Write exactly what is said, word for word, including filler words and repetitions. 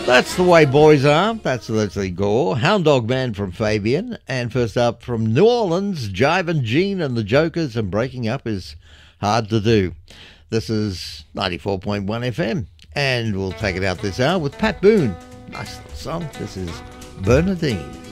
That's the way boys are. That's Leslie Gore, Hound Dog Man from Fabian. And first up from New Orleans, Jive and Gene and the Jokers, and breaking up is hard to do. This is ninety-four point one F M, and we'll take it out this hour with Pat Boone. Nice little song. This is Bernadine.